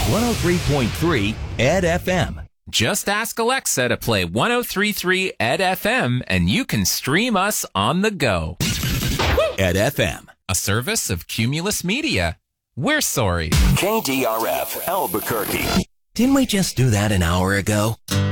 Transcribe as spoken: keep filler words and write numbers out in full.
one oh three point three Ed F M. Just ask Alexa to play one oh three point three Ed F M and you can stream us on the go. Ed F M, a service of Cumulus Media. We're sorry. K D R F, Albuquerque. Didn't we just do that an hour ago?